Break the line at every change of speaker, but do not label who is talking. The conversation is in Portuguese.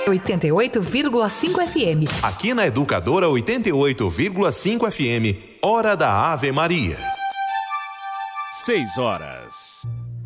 88,5 FM.
Aqui na Educadora 88,5 FM, Hora da Ave Maria.
6 horas.